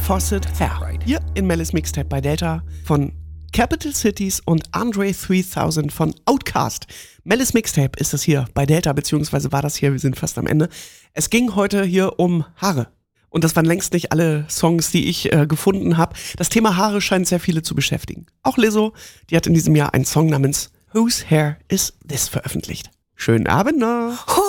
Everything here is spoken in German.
Fawcett Fair. Hier in Mellis Mixtape bei Delta von Capital Cities und Andre 3000 von Outkast. Mellis Mixtape ist es hier bei Delta, beziehungsweise war das hier, wir sind fast am Ende. Es ging heute hier um Haare. Und das waren längst nicht alle Songs, die ich gefunden habe. Das Thema Haare scheint sehr viele zu beschäftigen. Auch Lizzo, die hat in diesem Jahr einen Song namens Whose Hair Is This veröffentlicht. Schönen Abend noch!